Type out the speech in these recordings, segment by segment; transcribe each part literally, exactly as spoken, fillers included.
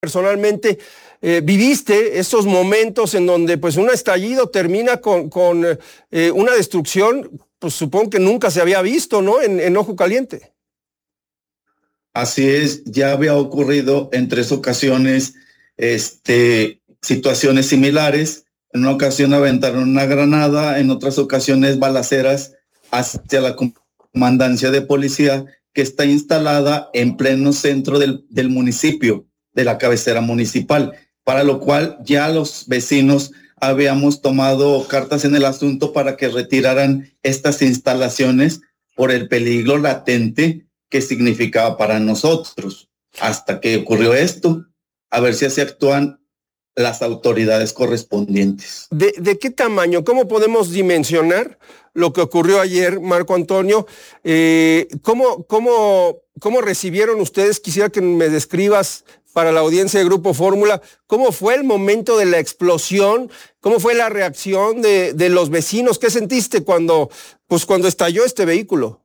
personalmente eh, viviste esos momentos en donde pues un estallido termina con, con eh, una destrucción, pues supongo que nunca se había visto, ¿no? En, en Ojo Caliente. Así es, ya había ocurrido en tres ocasiones este, situaciones similares. En una ocasión aventaron una granada, en otras ocasiones balaceras hacia la comandancia de policía que está instalada en pleno centro del, del municipio, de la cabecera municipal, para lo cual ya los vecinos habíamos tomado cartas en el asunto para que retiraran estas instalaciones por el peligro latente que significaba para nosotros. Hasta que ocurrió esto, a ver si así actúan las autoridades correspondientes. ¿De, de qué tamaño? ¿Cómo podemos dimensionar lo que ocurrió ayer, Marco Antonio? Eh, ¿cómo, cómo, ¿Cómo recibieron ustedes? Quisiera que me describas para la audiencia de Grupo Fórmula, ¿cómo fue el momento de la explosión? ¿Cómo fue la reacción de, de los vecinos? ¿Qué sentiste cuando, pues, cuando estalló este vehículo?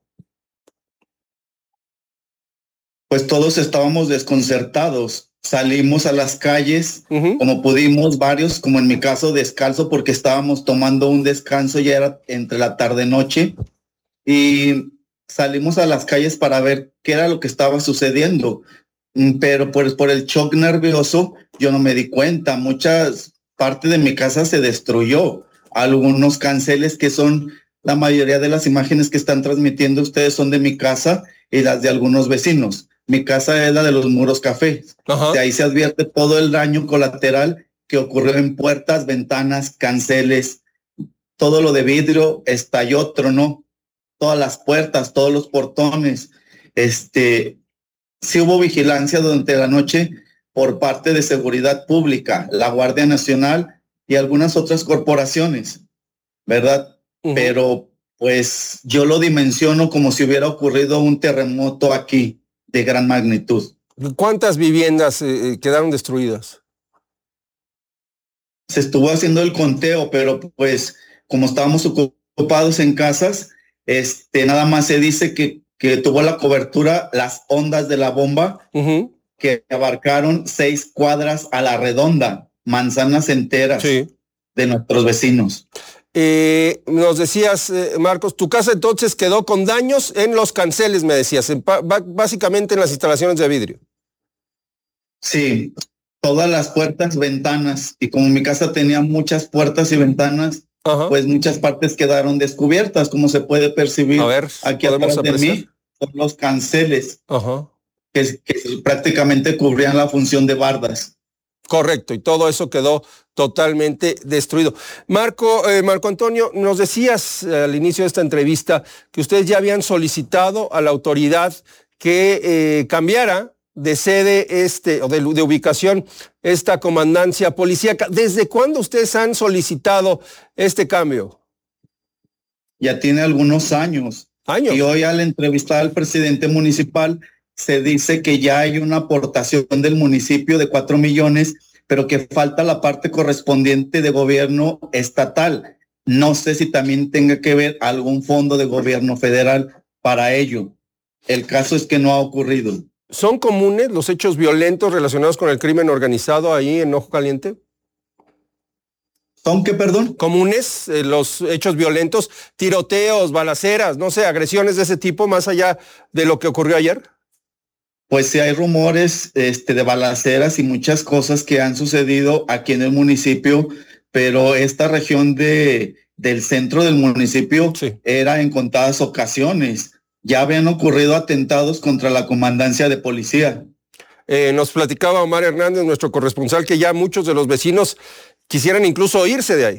Pues todos estábamos desconcertados. Salimos a las calles uh-huh. como pudimos, varios, como en mi caso, descalzo, porque estábamos tomando un descanso, ya era entre la tarde-noche, y salimos a las calles para ver qué era lo que estaba sucediendo. Pero pues por el shock nervioso yo no me di cuenta. Muchas parte de mi casa se destruyó. Algunos canceles que son, la mayoría de las imágenes que están transmitiendo ustedes son de mi casa y las de algunos vecinos. Mi casa es la de los muros café. Uh-huh. De ahí se advierte todo el daño colateral que ocurrió en puertas, ventanas, canceles, todo lo de vidrio estalló, tronó, todas las puertas, todos los portones. Este, sí hubo vigilancia durante la noche por parte de Seguridad Pública, la Guardia Nacional y algunas otras corporaciones, ¿verdad? Uh-huh. Pero pues yo lo dimensiono como si hubiera ocurrido un terremoto aquí de gran magnitud. ¿Cuántas viviendas eh, quedaron destruidas? Se estuvo haciendo el conteo, pero pues como estábamos ocupados en casas, este, nada más se dice que, que tuvo la cobertura las ondas de la bomba uh-huh. que abarcaron seis cuadras a la redonda, manzanas enteras sí. de nuestros vecinos. Eh, nos decías, eh, Marcos, tu casa entonces quedó con daños en los canceles, me decías, en, básicamente en las instalaciones de vidrio. Sí, todas las puertas, ventanas, y como mi casa tenía muchas puertas y ventanas, uh-huh. pues muchas partes quedaron descubiertas, como se puede percibir. A ver, aquí atrás de mí, son los canceles, uh-huh. que, que prácticamente cubrían la función de bardas. Correcto, y todo eso quedó totalmente destruido. Marco, eh, Marco Antonio, nos decías eh, al inicio de esta entrevista que ustedes ya habían solicitado a la autoridad que eh, cambiara de sede este o de, de ubicación esta comandancia policíaca. ¿Desde cuándo ustedes han solicitado este cambio? Ya tiene algunos años. ¿Años? Y hoy al entrevistar al presidente municipal se dice que ya hay una aportación del municipio de cuatro millones, pero que falta la parte correspondiente de gobierno estatal. No sé si también tenga que ver algún fondo de gobierno federal para ello. El caso es que no ha ocurrido. ¿Son comunes los hechos violentos relacionados con el crimen organizado ahí en Ojo Caliente? ¿Son qué, perdón? Comunes eh, los hechos violentos, tiroteos, balaceras, no sé, agresiones de ese tipo, más allá de lo que ocurrió ayer. Pues sí hay rumores este, de balaceras y muchas cosas que han sucedido aquí en el municipio, pero esta región de, del centro del municipio sí. era en contadas ocasiones. Ya habían ocurrido atentados contra la comandancia de policía. Eh, nos platicaba Omar Hernández, nuestro corresponsal, que ya muchos de los vecinos quisieran incluso irse de ahí.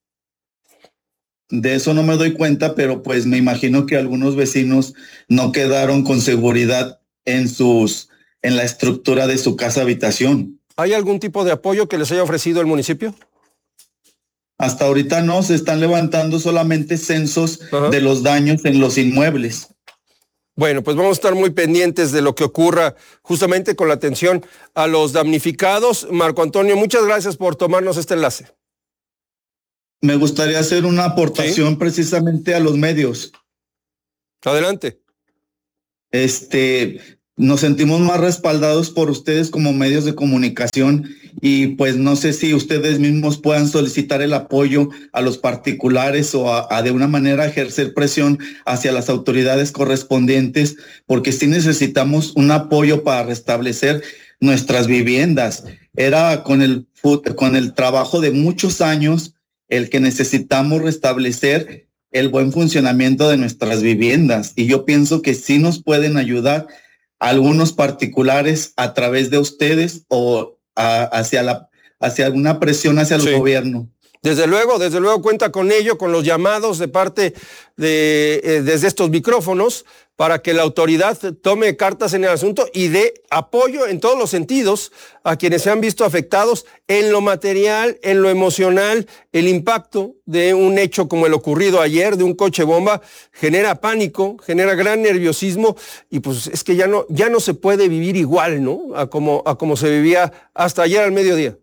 De eso no me doy cuenta, pero pues me imagino que algunos vecinos no quedaron con seguridad en sus, en la estructura de su casa habitación. ¿Hay algún tipo de apoyo que les haya ofrecido el municipio? Hasta ahorita no, se están levantando solamente censos uh-huh. de los daños en los inmuebles. Bueno, pues vamos a estar muy pendientes de lo que ocurra justamente con la atención a los damnificados. Marco Antonio, muchas gracias por tomarnos este enlace. Me gustaría hacer una aportación ¿Sí? precisamente a los medios. Adelante. Este, nos sentimos más respaldados por ustedes como medios de comunicación y pues no sé si ustedes mismos puedan solicitar el apoyo a los particulares o a, a de una manera ejercer presión hacia las autoridades correspondientes, porque sí necesitamos un apoyo para restablecer nuestras viviendas. Era con el, con el trabajo de muchos años el que necesitamos restablecer el buen funcionamiento de nuestras viviendas, y yo pienso que sí nos pueden ayudar algunos particulares a través de ustedes o a, hacia la hacia alguna presión hacia el sí. gobierno. Desde luego, desde luego cuenta con ello, con los llamados de parte de eh, desde estos micrófonos para que la autoridad tome cartas en el asunto y dé apoyo en todos los sentidos a quienes se han visto afectados en lo material, en lo emocional. El impacto de un hecho como el ocurrido ayer, de un coche bomba, genera pánico, genera gran nerviosismo y pues es que ya no, ya no se puede vivir igual, ¿no? A como, a como se vivía hasta ayer al mediodía.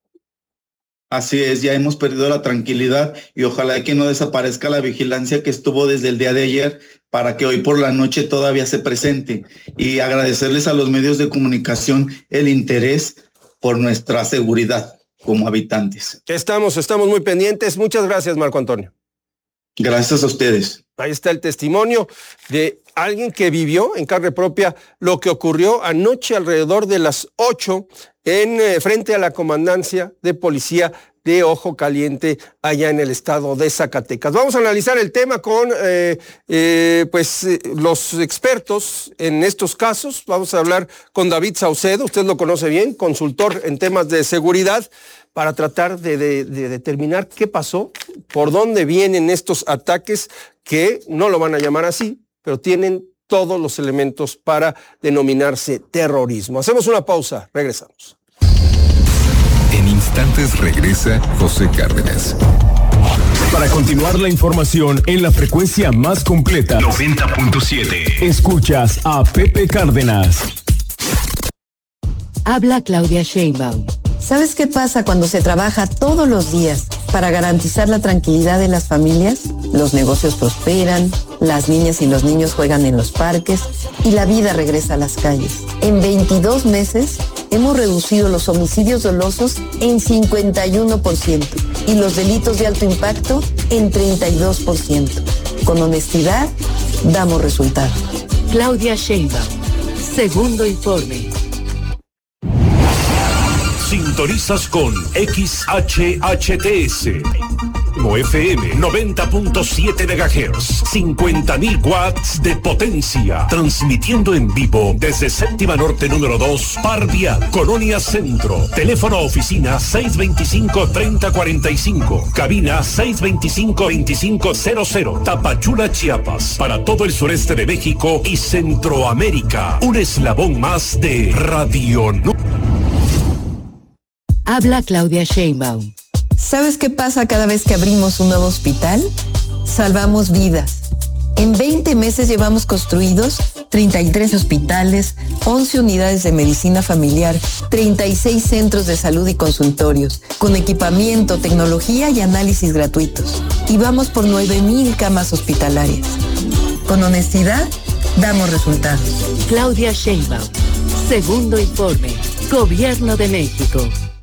Así es, ya hemos perdido la tranquilidad y ojalá que no desaparezca la vigilancia que estuvo desde el día de ayer para que hoy por la noche todavía se presente, y agradecerles a los medios de comunicación el interés por nuestra seguridad como habitantes. Estamos, estamos muy pendientes. Muchas gracias, Marco Antonio. Gracias a ustedes. Ahí está el testimonio de alguien que vivió en carne propia lo que ocurrió anoche alrededor de las ocho en eh, frente a la comandancia de policía de Ojo Caliente allá en el estado de Zacatecas. Vamos a analizar el tema con eh, eh, pues eh, los expertos en estos casos. Vamos a hablar con David Saucedo, usted lo conoce bien, consultor en temas de seguridad, para tratar de, de, de determinar qué pasó, por dónde vienen estos ataques que no lo van a llamar así, pero tienen todos los elementos para denominarse terrorismo. Hacemos una pausa, regresamos. En instantes regresa José Cárdenas. Para continuar la información en la frecuencia más completa, noventa punto siete. Escuchas a Pepe Cárdenas. Habla Claudia Sheinbaum. ¿Sabes qué pasa cuando se trabaja todos los días para garantizar la tranquilidad de las familias? Los negocios prosperan, las niñas y los niños juegan en los parques y la vida regresa a las calles. En veintidós meses hemos reducido los homicidios dolosos en cincuenta y uno por ciento y los delitos de alto impacto en treinta y dos por ciento. Con honestidad, damos resultados. Claudia Sheinbaum, segundo informe. Sintonizas con X H H T S, F M noventa punto siete megahertz, cincuenta mil watts de potencia, transmitiendo en vivo desde Séptima Norte número dos, Parvia, Colonia Centro. Teléfono oficina seis veinticinco, treinta cuarenta y cinco, cabina seis veinticinco, veinticinco cero cero, Tapachula, Chiapas, para todo el sureste de México y Centroamérica. Un eslabón más de Radio Nu. Habla Claudia Sheinbaum. ¿Sabes qué pasa cada vez que abrimos un nuevo hospital? Salvamos vidas. En veinte meses llevamos construidos treinta y tres hospitales, once unidades de medicina familiar, treinta y seis centros de salud y consultorios, con equipamiento, tecnología y análisis gratuitos. Y vamos por nueve mil camas hospitalarias. Con honestidad, damos resultados. Claudia Sheinbaum, segundo informe, Gobierno de México.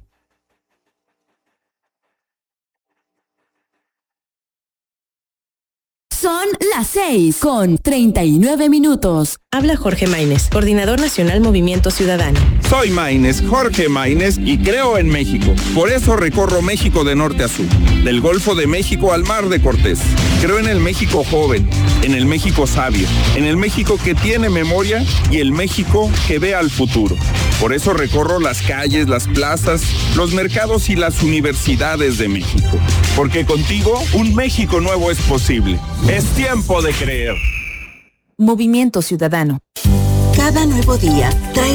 Son las seis con treinta y nueve minutos. Habla Jorge Maínez, Coordinador Nacional Movimiento Ciudadano. Soy Maínez, Jorge Maínez, y creo en México. Por eso recorro México de norte a sur, del Golfo de México al Mar de Cortés. Creo en el México joven, en el México sabio, en el México que tiene memoria y el México que ve al futuro. Por eso recorro las calles, las plazas, los mercados y las universidades de México. Porque contigo un México nuevo es posible. Es tiempo de creer. Movimiento Ciudadano. Cada nuevo día trae